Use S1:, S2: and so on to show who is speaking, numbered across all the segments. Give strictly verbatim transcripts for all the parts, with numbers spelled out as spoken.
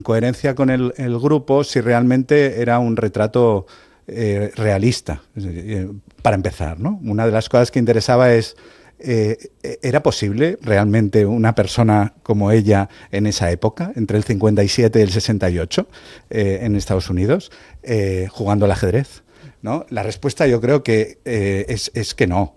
S1: coherencia con el, el grupo si realmente era un retrato eh, realista, para empezar, ¿no? Una de las cosas que interesaba es, eh, ¿era posible realmente una persona como ella en esa época, entre el cincuenta y siete y el sesenta y ocho, eh, en Estados Unidos, eh, jugando al ajedrez, ¿no? La respuesta yo creo que eh, es, es que no.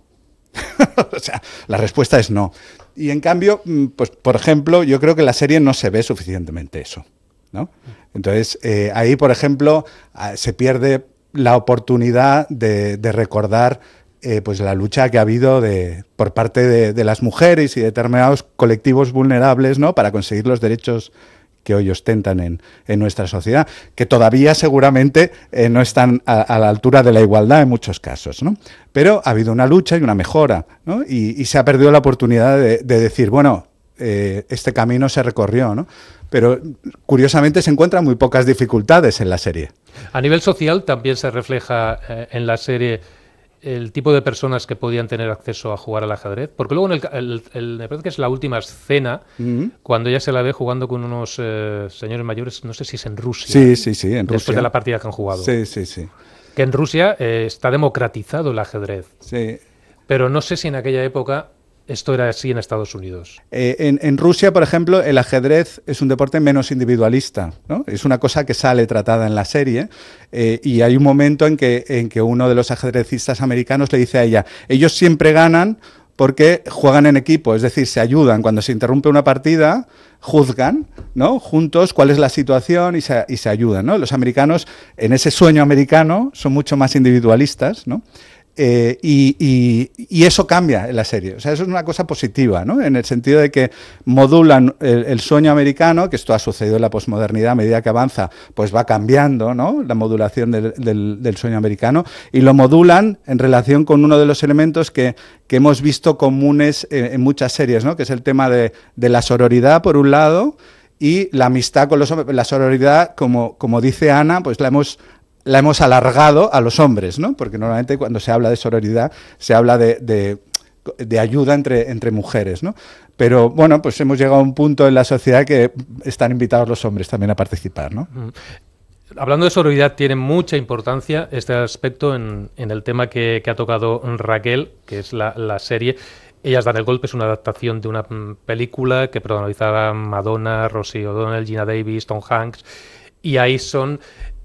S1: O sea, la respuesta es no. Y en cambio, pues por ejemplo, yo creo que en la serie no se ve suficientemente eso, ¿no? Entonces, eh, ahí, por ejemplo, se pierde la oportunidad de, de recordar eh, pues la lucha que ha habido de, por parte de, de las mujeres y determinados colectivos vulnerables, ¿no? Para conseguir los derechos que hoy ostentan en, en nuestra sociedad, que todavía seguramente eh, no están a, a la altura de la igualdad en muchos casos, ¿no? Pero ha habido una lucha y una mejora, ¿no? Y, y se ha perdido la oportunidad de, de decir, bueno, eh, este camino se recorrió, ¿no? Pero curiosamente se encuentran muy pocas dificultades en la serie.
S2: A nivel social también se refleja eh, en la serie el tipo de personas que podían tener acceso a jugar al ajedrez, porque luego en el, el, el, me parece que es la última escena, uh-huh. cuando ella se la ve jugando con unos eh, señores mayores, no sé si es en Rusia.
S1: Sí, sí, sí, en
S2: después
S1: Rusia.
S2: de la partida que han jugado.
S1: Sí, sí, sí.
S2: Que en Rusia eh, está democratizado el ajedrez.
S1: Sí.
S2: Pero no sé si en aquella época esto era así en Estados Unidos.
S1: Eh, en, en Rusia, por ejemplo, el ajedrez es un deporte menos individualista, ¿no? Es una cosa que sale tratada en la serie eh, y hay un momento en que, en que uno de los ajedrecistas americanos le dice a ella, ellos siempre ganan porque juegan en equipo, es decir, se ayudan. Cuando se interrumpe una partida, juzgan, ¿no? Juntos cuál es la situación y se, y se ayudan, ¿no? Los americanos, en ese sueño americano, son mucho más individualistas, ¿no? Eh, y, y, y eso cambia en la serie. O sea, eso es una cosa positiva, ¿no? En el sentido de que modulan el, el sueño americano, que esto ha sucedido en la posmodernidad, a medida que avanza, pues va cambiando, ¿no? La modulación del, del, del sueño americano, y lo modulan en relación con uno de los elementos que, que hemos visto comunes en, en muchas series, ¿no? Que es el tema de, de la sororidad, por un lado, y la amistad con los hombres. La sororidad, como, como dice Ana, pues la hemos... la hemos alargado a los hombres, ¿no? Porque normalmente cuando se habla de sororidad se habla de, de, de ayuda entre, entre mujeres, ¿no? Pero bueno, pues hemos llegado a un punto en la sociedad que están invitados los hombres también a participar, ¿no?
S2: Hablando de sororidad, tiene mucha importancia este aspecto en, en el tema que, que ha tocado Raquel, que es la, la serie Ellas dan el golpe. Es una adaptación de una película que protagonizaba Madonna, Rosie O'Donnell, Gina Davis, Tom Hanks, y ahí son...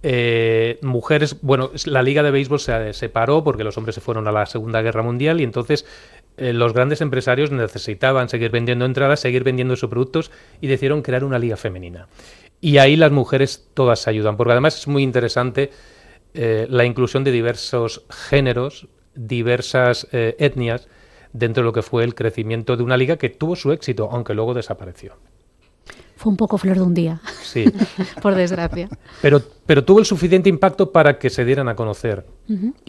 S2: Eh, mujeres, bueno, la liga de béisbol se separó porque los hombres se fueron a la Segunda Guerra Mundial y entonces eh, los grandes empresarios necesitaban seguir vendiendo entradas, seguir vendiendo sus productos y decidieron crear una liga femenina. Y ahí las mujeres todas se ayudan, porque además es muy interesante eh, la inclusión de diversos géneros, diversas eh, etnias dentro de lo que fue el crecimiento de una liga que tuvo su éxito, aunque luego desapareció.
S3: Fue un poco flor de un día,
S2: sí.
S3: Por desgracia.
S2: Pero, pero tuvo el suficiente impacto para que se dieran a conocer. Uh-huh.